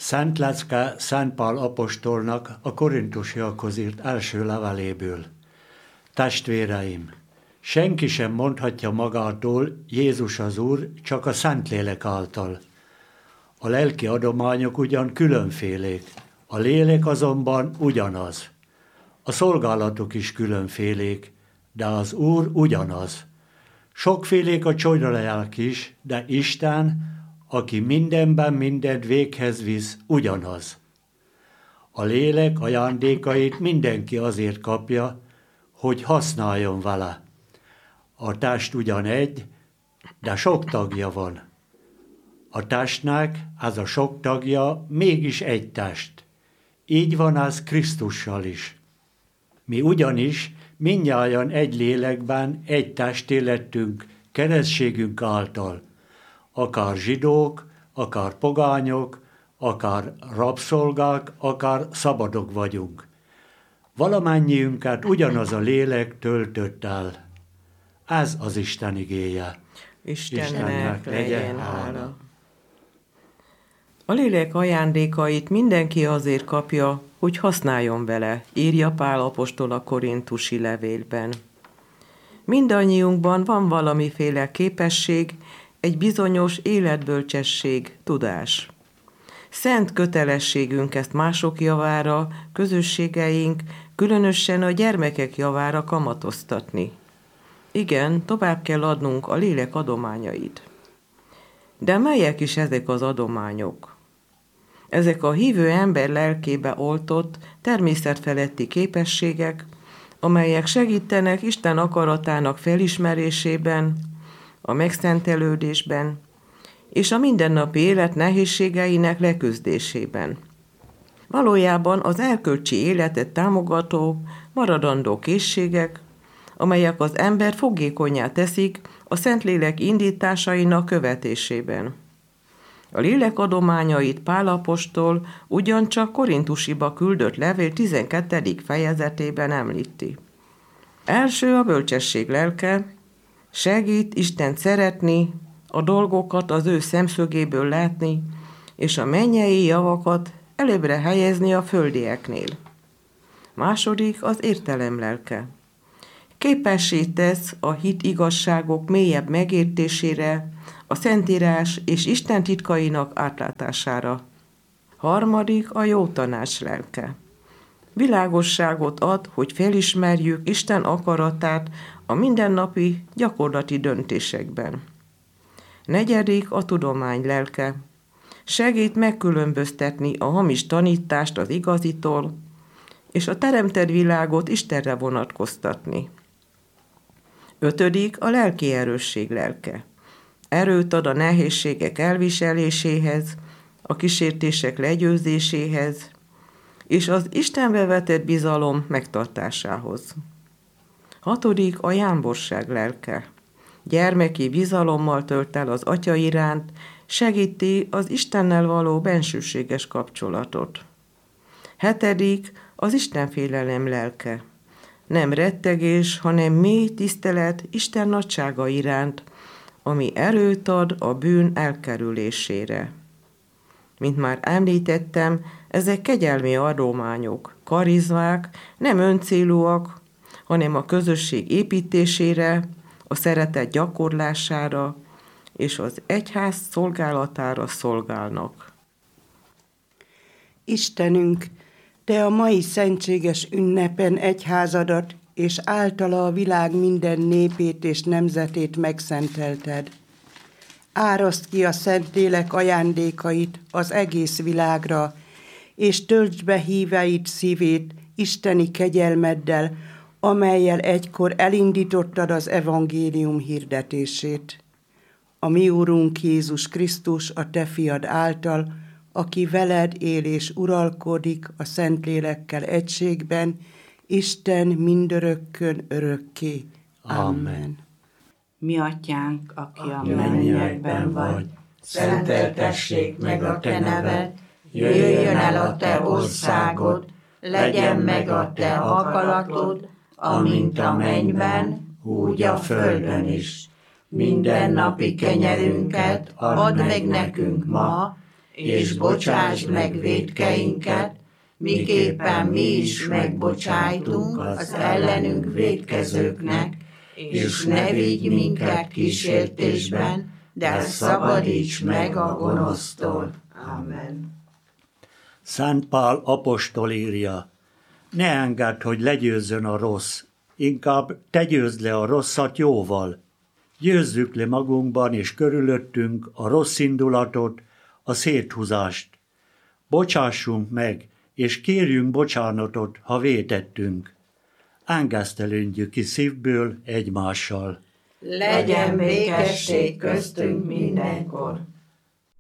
Szent Lecke Szent Pál apostolnak a korintusiakhoz írt első leveléből. Testvéreim, senki sem mondhatja magától Jézus az Úr, csak a Szentlélek által. A lelki adományok ugyan különfélék, a lélek azonban ugyanaz. A szolgálatok is különfélék, de az Úr ugyanaz. Sokfélék a csodaják is, de Isten, aki mindenben mindent véghez visz, ugyanaz. A lélek ajándékait mindenki azért kapja, hogy használjon vele. A test ugyan egy, de sok tagja van. A testnek ez a sok tagja mégis egy test. Így van ez Krisztussal is. Mi ugyanis mindnyájan egy lélekben egy testé lettünk keresztségünk által. Akár zsidók, akár pogányok, akár rabszolgák, akár szabadok vagyunk. Valamennyiünket ugyanaz a lélek töltött el. Ez az Isten igéje. Istennek legyen hála. A lélek ajándékait mindenki azért kapja, hogy használjon vele, írja Pál apostol a korintusi levélben. Mindannyiunkban van valamiféle képesség, egy bizonyos életbölcsesség, tudás. Szent kötelességünk ezt mások javára, közösségeink, különösen a gyermekek javára kamatoztatni. Igen, tovább kell adnunk a lélek adományait. De melyek is ezek az adományok? Ezek a hívő ember lelkébe oltott, természetfeletti képességek, amelyek segítenek Isten akaratának felismerésében, a megszentelődésben és a mindennapi élet nehézségeinek leküzdésében. Valójában az erkölcsi életet támogató, maradandó készségek, amelyek az ember fogékonnyá teszik a Szentlélek indításainak követésében. A lélek adományait Pál apostol ugyancsak Korintusiba küldött levél 12. fejezetében említi. Első a bölcsesség lelke, segít Istent szeretni, a dolgokat az ő szemszögéből látni, és a mennyei javakat előbbre helyezni a földieknél. Második az értelem lelke. Képessé tesz a hit igazságok mélyebb megértésére, a Szentírás és Isten titkainak átlátására. Harmadik a jó tanács lelke. Világosságot ad, hogy felismerjük Isten akaratát a mindennapi gyakorlati döntésekben. Negyedik a tudomány lelke. Segít megkülönböztetni a hamis tanítást az igazitól, és a teremtett világot Istenre vonatkoztatni. Ötödik a lelki erősség lelke. Erőt ad a nehézségek elviseléséhez, a kísértések legyőzéséhez, és az Istenbe vetett bizalom megtartásához. Hatodik a jámborság lelke. Gyermeki bizalommal tölt el az Atya iránt, segíti az Istennel való bensőséges kapcsolatot. Hetedik az Istenfélelem lelke. Nem rettegés, hanem mély tisztelet Isten nagysága iránt, ami erőt ad a bűn elkerülésére. Mint már említettem, ezek kegyelmi adományok, karizmák, nem öncélúak, hanem a közösség építésére, a szeretet gyakorlására és az egyház szolgálatára szolgálnak. Istenünk, Te a mai szentséges ünnepen egyházadat és általa a világ minden népét és nemzetét megszentelted. Áraszd ki a Szentlélek ajándékait az egész világra, és töltsd be híveit szívét isteni kegyelmeddel, amellyel egykor elindítottad az evangélium hirdetését. A mi Úrunk Jézus Krisztus, a Te fiad által, aki veled él és uralkodik a Szentlélekkel egységben, Isten mindörökkön örökké. Amen. Mi atyánk, aki a mennyekben vagy, szenteltessék meg a te neved, jöjjön el a te országod, legyen meg a te akaratod, amint a mennyben, úgy a földön is. Mindennapi kenyerünket add meg nekünk ma, és bocsásd meg vétkeinket, miképpen mi is megbocsájtunk az ellenünk vétkezőknek, és ne vigy minket kísértésben, de szabadíts meg a gonosztól. Amen. Szent Pál apostol írja: ne engedd, hogy legyőzzön a rossz, inkább te győzd le a rosszat jóval. Győzzük le magunkban és körülöttünk a rossz indulatot, a széthúzást. Bocsássunk meg, és kérjünk bocsánatot, ha vétettünk. Engesztelődjük ki szívből egymással. Legyen békesség köztünk mindenkor.